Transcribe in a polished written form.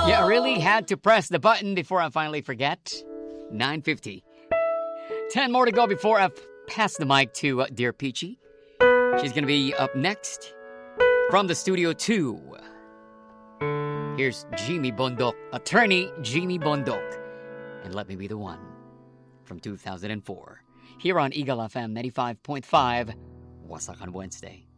Yeah, I really had to press the button before I finally forget. 9:50. 10 more to go before I pass the mic to Dear Peachy. She's going to be up next from the Studio 2. Here's Jimmy Bondok, attorney Jimmy Bondok. And Let Me Be the One from 2004. Here on Eagle FM 95.5, Wasakan Wednesday.